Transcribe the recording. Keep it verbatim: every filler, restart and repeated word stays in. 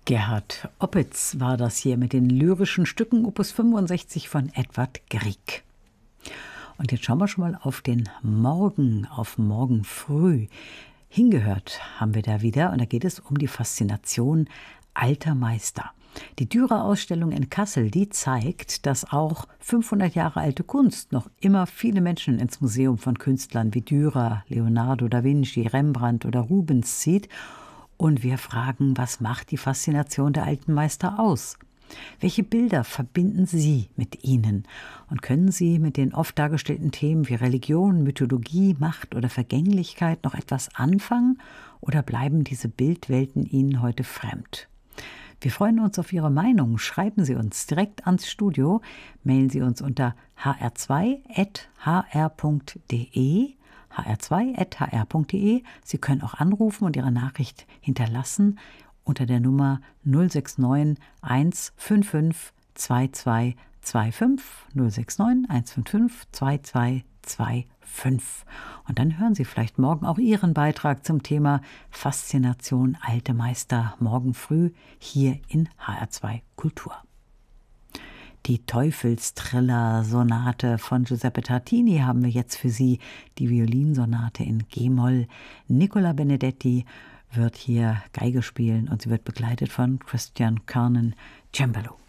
Gerhard Opitz war das hier mit den lyrischen Stücken Opus fünfundsechzig von Edvard Grieg. Und jetzt schauen wir schon mal auf den Morgen, auf morgen früh. Hingehört haben wir da wieder und da geht es um die Faszination alter Meister. Die Dürer-Ausstellung in Kassel, die zeigt, dass auch fünfhundert Jahre alte Kunst noch immer viele Menschen ins Museum von Künstlern wie Dürer, Leonardo da Vinci, Rembrandt oder Rubens zieht. Und wir fragen, was macht die Faszination der alten Meister aus? Welche Bilder verbinden Sie mit ihnen? Und können Sie mit den oft dargestellten Themen wie Religion, Mythologie, Macht oder Vergänglichkeit noch etwas anfangen? Oder bleiben diese Bildwelten Ihnen heute fremd? Wir freuen uns auf Ihre Meinung. Schreiben Sie uns direkt ans Studio. Mailen Sie uns unter h r zwei at h r punkt d e. h r zwei at h r punkt d e. Sie können auch anrufen und Ihre Nachricht hinterlassen unter der Nummer null sechs neun eins fünf fünf zwei zwei zwei fünf null sechs neun eins fünf fünf zwei zwei zwei fünf. Und dann hören Sie vielleicht morgen auch Ihren Beitrag zum Thema Faszination alte Meister morgen früh hier in H R zwei Kultur. Die Teufelstriller-Sonate von Giuseppe Tartini haben wir jetzt für Sie, die Violinsonate in G-Moll. Nicola Benedetti wird hier Geige spielen und sie wird begleitet von Christian Kernan Cembalo.